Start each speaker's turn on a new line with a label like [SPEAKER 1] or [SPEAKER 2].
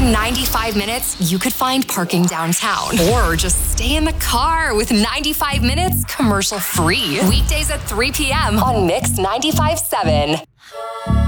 [SPEAKER 1] 95 minutes, you could find parking downtown. Or just stay in the car with 95 minutes commercial free. Weekdays at 3 p.m. on Mix 95.7.